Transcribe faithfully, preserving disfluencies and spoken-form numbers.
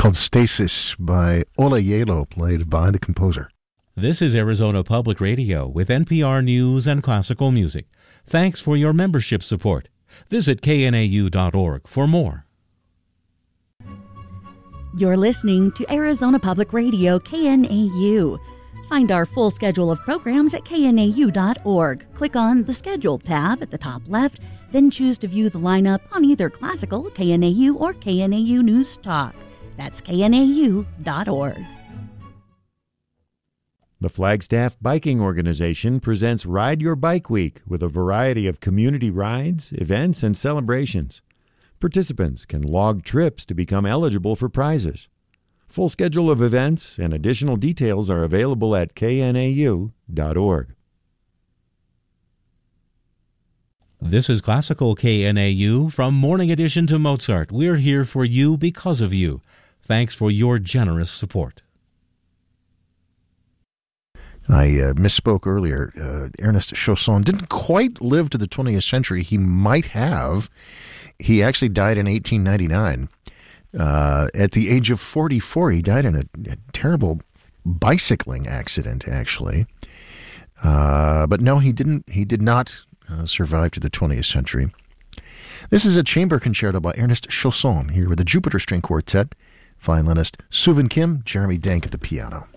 called Stasis by Ola Yelo, played by the composer. This is Arizona Public Radio with N P R News and classical music. Thanks for your membership support. Visit K N A U dot org for more. You're listening to Arizona Public Radio, K N A U. Find our full schedule of programs at K N A U dot org. Click on the Schedule tab at the top left, then choose to view the lineup on either classical, K N A U, or K N A U News Talk. That's K N A U dot org. The Flagstaff Biking Organization presents Ride Your Bike Week with a variety of community rides, events, and celebrations. Participants can log trips to become eligible for prizes. Full schedule of events and additional details are available at K N A U dot org. This is Classical K N A U from Morning Edition to Mozart. We're here for you because of you. Thanks for your generous support. I uh, misspoke earlier. Uh, Ernest Chausson didn't quite live to the twentieth century. He might have. He actually died in eighteen ninety-nine. Uh, at the age of forty-four, he died in a, a terrible bicycling accident, actually. Uh, but no, he didn't. He did not uh, survive to the twentieth century. This is a chamber concerto by Ernest Chausson, here with the Jupiter String Quartet, violinist Suvin Kim, Jeremy Dank at the piano.